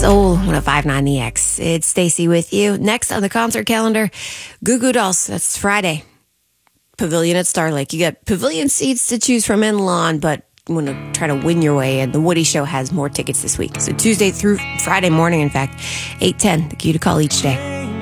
Soul 105.9 The X. It's Stacy with you. Next on the concert calendar, Goo Goo Dolls. That's Friday. Pavilion at Star Lake. You got pavilion seats to choose from in lawn, but you want to try to win your way, and the Woody Show has more tickets this week. So Tuesday through Friday morning, in fact, 8:10, the cue to call each day.